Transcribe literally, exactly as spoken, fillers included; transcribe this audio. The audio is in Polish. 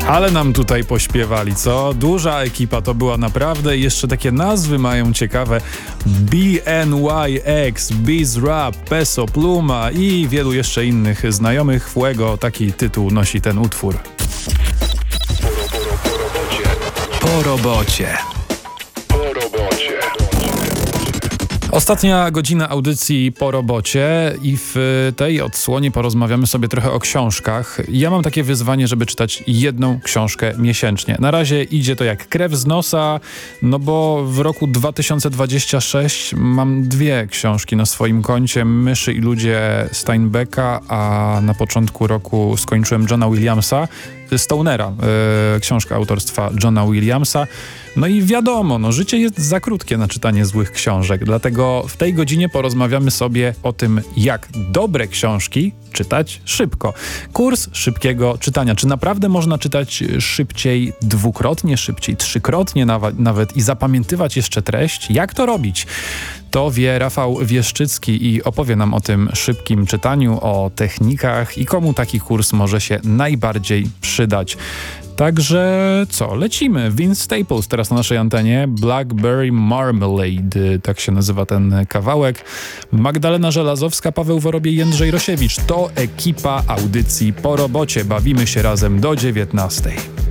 Ale nam tutaj pośpiewali, co? Duża ekipa to była naprawdę. Jeszcze takie nazwy mają ciekawe. B N Y X, Biz Rap, Peso Pluma i wielu jeszcze innych znajomych. Fuego, taki tytuł nosi ten utwór. Po robocie. Po robocie. Ostatnia godzina audycji po robocie i w tej odsłonie porozmawiamy sobie trochę o książkach. Ja mam takie wyzwanie, żeby czytać jedną książkę miesięcznie. Na razie idzie to jak krew z nosa, no bo w roku dwa tysiące dwudziestym szóstym mam dwie książki na swoim koncie. Myszy i ludzie Steinbecka, a na początku roku skończyłem Johna Williamsa. Stonera, yy, książka autorstwa Johna Williamsa. No i wiadomo, no, życie jest za krótkie na czytanie złych książek, dlatego w tej godzinie porozmawiamy sobie o tym, jak dobre książki czytać szybko. Kurs szybkiego czytania. Czy naprawdę można czytać szybciej, dwukrotnie szybciej, trzykrotnie nawet, nawet i zapamiętywać jeszcze treść? Jak to robić? To wie Rafał Wieszczycki i opowie nam o tym szybkim czytaniu, o technikach i komu taki kurs może się najbardziej przydać. Także co, lecimy. Vince Staples teraz na naszej antenie. Blackberry Marmalade, tak się nazywa ten kawałek. Magdalena Żelazowska, Paweł Worobiej, Jędrzej Rosiewicz. To ekipa audycji Po robocie. Bawimy się razem do dziewiętnastej.